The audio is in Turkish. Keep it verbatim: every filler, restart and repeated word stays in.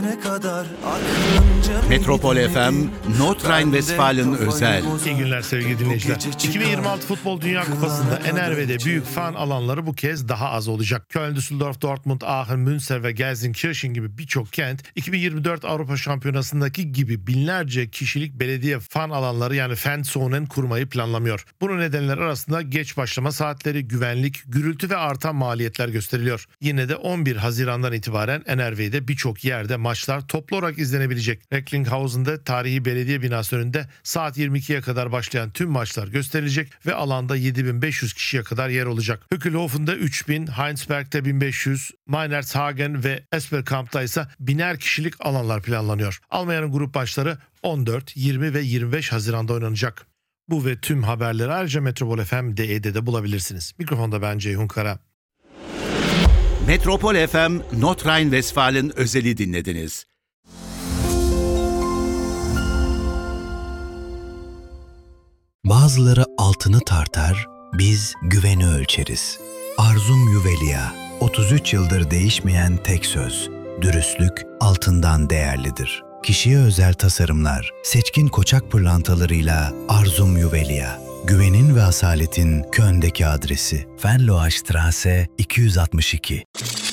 dönene kadar aklınca Metropol F M, Nordrhein-Westfalen özel. İyi günler sevgili dinleyiciler. iki bin yirmi altı Futbol Dünya Kupası'nda N R V'de büyük fan alanları bu kez daha az olacak. Köln, Düsseldorf, Dortmund, Aachen, Münster ve Gelsenkirchen gibi birçok kent iki bin yirmi dört Avrupa Şampiyonası'ndaki gibi binlerce kişilik belediye fan alanları yani Fanzonen kurmayı planlamıyor. Bunun nedenleri arasında geç başlama saatleri, güvenlik, gürültü ve artan maliyetler gösteriliyor. Yine de on bir Haziran'dan itibaren N R V'de birçok yerde maçlar toplu olarak izlenebilecek. Recklinghausen'da tarihi belediye binası önünde saat yirmi ikiye kadar başlayan tüm maçlar gösterilecek ve alanda yedi bin beş yüz kişiye kadar yer olacak. Hückelhofen'da üç bin, Heinsberg'de bin beş yüz, Meinerzhagen ve Esperkamp'ta ise biner kişilik alanlar planlanıyor. Almanya'nın grup maçları on dört, yirmi ve yirmi beş Haziran'da oynanacak. Bu ve tüm haberleri ayrıca Metropol F M D E'de de bulabilirsiniz. Mikrofonda ben Ceyhun Kara. Metropol F M, Nordrhein-Westfalen özeli dinlediniz. Bazıları altını tartar, biz güveni ölçeriz. Arzum Juvelia, otuz üç yıldır değişmeyen tek söz. Dürüstlük altından değerlidir. Kişiye özel tasarımlar, seçkin koçak pırlantalarıyla Arzum Juvelia. Güvenin ve asaletin Köln'deki adresi. Venloastraße iki yüz altmış iki.